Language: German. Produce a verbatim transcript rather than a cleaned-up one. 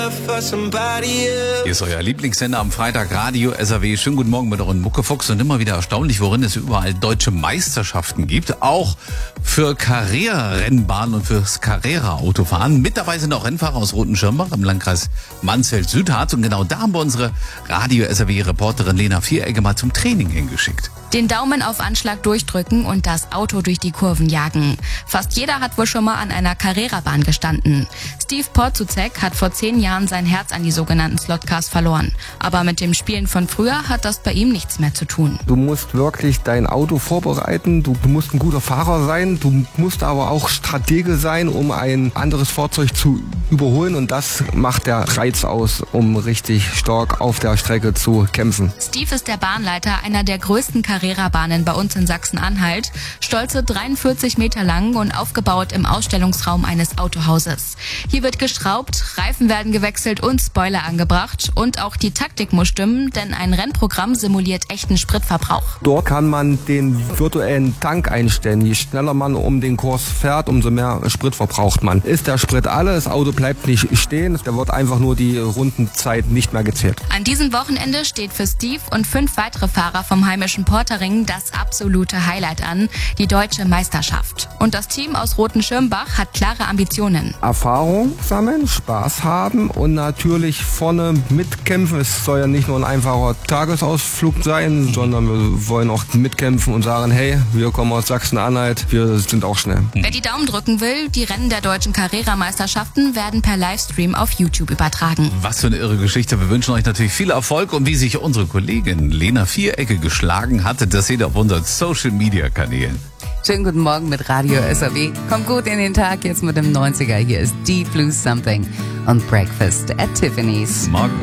Hier ist euer Lieblingssender am Freitag, Radio S R W. Schönen guten Morgen mit euren Muckefuchs und immer wieder erstaunlich, worin es überall deutsche Meisterschaften gibt. Auch für Carrera-Rennbahnen und fürs Carrera-Autofahren. Mit dabei sind auch Rennfahrer aus Rotenschirmbach im Landkreis Mansfeld-Südharz. Und genau da haben wir unsere Radio S R W-Reporterin Lena Vierecke mal zum Training hingeschickt. Den Daumen auf Anschlag durchdrücken und das Auto durch die Kurven jagen. Fast jeder hat wohl schon mal an einer Carrera-Bahn gestanden. Steve Porzuzek hat vor zehn Jahren sein Herz an die sogenannten Slotcars verloren. Aber mit dem Spielen von früher hat das bei ihm nichts mehr zu tun. Du musst wirklich dein Auto vorbereiten, du musst ein guter Fahrer sein, du musst aber auch Stratege sein, um ein anderes Fahrzeug zu überholen. Und das macht der Reiz aus, um richtig stark auf der Strecke zu kämpfen. Steve ist der Bahnleiter einer der größten Carrera-Bahnen bei uns in Sachsen-Anhalt. Stolze dreiundvierzig Meter lang und aufgebaut im Ausstellungsraum eines Autohauses. Hier wird geschraubt, Reifen werden gewechselt und Spoiler angebracht. Und auch die Taktik muss stimmen, denn ein Rennprogramm simuliert echten Spritverbrauch. Dort kann man den virtuellen Tank einstellen. Je schneller man um den Kurs fährt, umso mehr Sprit verbraucht man. Ist der Sprit alle, das Auto bleibt nicht stehen, da wird einfach nur die Rundenzeit nicht mehr gezählt. An diesem Wochenende steht für Steve und fünf weitere Fahrer vom heimischen Portering das absolute Highlight an, die deutsche Meisterschaft. Und das Team aus Rotenschirmbach hat klare Ambitionen. Erfahrung sammeln, Spaß haben und natürlich vorne mitkämpfen. Es soll ja nicht nur ein einfacher Tagesausflug sein, sondern wir wollen auch mitkämpfen und sagen, hey, wir kommen aus Sachsen-Anhalt, wir sind auch schnell. Wer die Daumen drücken will, die Rennen der deutschen Carrera-Meisterschaften werden per Livestream auf YouTube übertragen. Was für eine irre Geschichte. Wir wünschen euch natürlich viel Erfolg und wie sich unsere Kollegin Lena Vierecke geschlagen hatte, das seht ihr auf unseren Social-Media-Kanälen. Schönen guten Morgen mit Radio S R W. Kommt gut in den Tag jetzt mit dem neunziger. Hier ist Deep Blue Something und Breakfast at Tiffany's. Morgen.